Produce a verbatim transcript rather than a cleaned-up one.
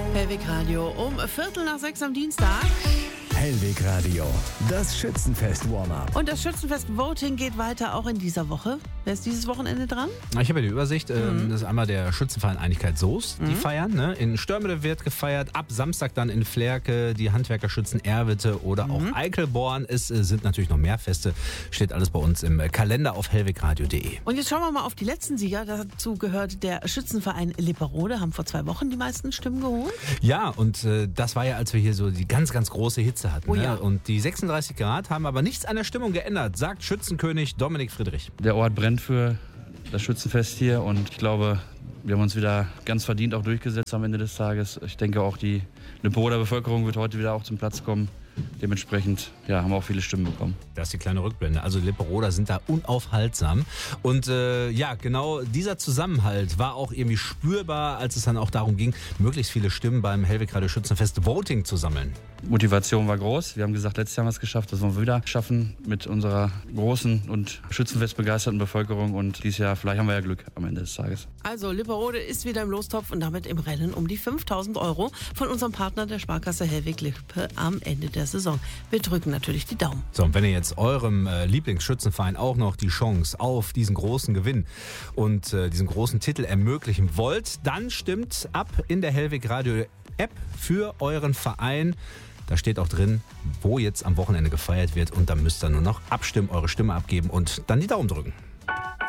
Hellwig Radio um Viertel nach sechs am Dienstag. Hellwig Radio, das Schützenfest Warm-Up. Und das Schützenfest Voting geht weiter auch in dieser Woche. Wer ist dieses Wochenende dran? Ich habe ja die Übersicht. Mhm. Das ist einmal der Schützenverein Einigkeit Soest. Die Mhm. feiern. Ne? In Störmede wird gefeiert. Ab Samstag dann in Flerke die Handwerkerschützen Erwitte oder Mhm. auch Eickelborn. Es äh, sind natürlich noch mehr Feste. Steht alles bei uns im Kalender auf hellwigradio punkt de. Und jetzt schauen wir mal auf die letzten Sieger. Dazu gehört der Schützenverein Lipperode. Haben vor zwei Wochen die meisten Stimmen geholt. Ja, und äh, das war ja, als wir hier so die ganz, ganz große Hitze hatten. Oh ne? ja. Und die sechsunddreißig Grad haben aber nichts an der Stimmung geändert, sagt Schützenkönig Dominik Friedrich. Der Ort brennt für das Schützenfest hier und ich glaube, wir haben uns wieder ganz verdient auch durchgesetzt am Ende des Tages. Ich denke auch, die Lippoder Bevölkerung wird heute wieder auch zum Platz kommen. Dementsprechend ja, haben wir auch viele Stimmen bekommen. Das ist die kleine Rückblende. Also Lipperoder sind da unaufhaltsam. Und äh, ja, genau dieser Zusammenhalt war auch irgendwie spürbar, als es dann auch darum ging, möglichst viele Stimmen beim Hellwig Radio Schützenfest Voting zu sammeln. Motivation war groß. Wir haben gesagt, letztes Jahr haben wir es geschafft. Das wollen wir wieder schaffen mit unserer großen und schützenfestbegeisterten Bevölkerung. Und dieses Jahr, vielleicht haben wir ja Glück am Ende des Tages. Also Lipperode ist wieder im Lostopf und damit im Rennen um die fünftausend Euro von unserem Partner der Sparkasse Hellwig Lippe am Ende der Saison. Wir drücken natürlich die Daumen. So, und wenn ihr jetzt eurem äh, Lieblingsschützenverein auch noch die Chance auf diesen großen Gewinn und äh, diesen großen Titel ermöglichen wollt, dann stimmt ab in der Hellwig Radio App für euren Verein. Da steht auch drin, wo jetzt am Wochenende gefeiert wird und dann müsst ihr nur noch abstimmen, eure Stimme abgeben und dann die Daumen drücken.